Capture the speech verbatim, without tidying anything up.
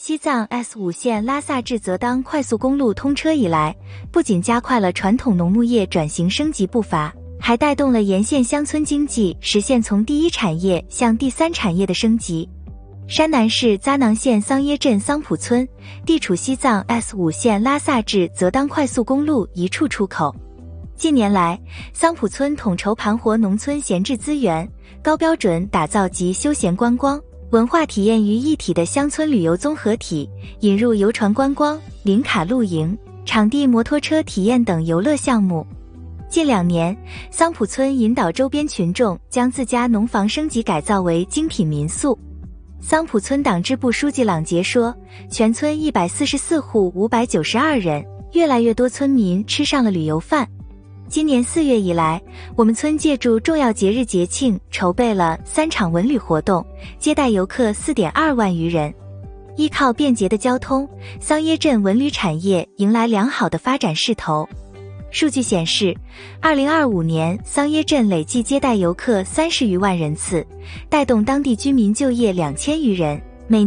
西藏 S 五 线拉萨至泽当快速公路通车以来，不仅加快了传统农牧业转型升级步伐，还带动了沿线乡村经济实现从第一产业向第三产业的升级。山南市扎囊县桑耶镇桑普村地处西藏 S 五 线拉萨至泽当快速公路一处出口。近年来，桑普村统筹盘活农村闲置资源，高标准打造集休闲观光、文化体验于一体的乡村旅游综合体，引入游船观光、林卡露营、场地摩托车体验等游乐项目。近两年，桑普村引导周边群众将自家农房升级改造为精品民宿。桑普村党支部书记朗杰说，全村一百四十四户五百九十二人，越来越多村民吃上了旅游饭。今年四月以来，我们村借助重要节日节庆筹备了三场文旅活动，接待游客 四点二万余人。依靠便捷的交通，桑耶镇文旅产业迎来良好的发展势头。数据显示，二零二五年桑耶镇累计接待游客三十余万人次，带动当地居民就业两千余人。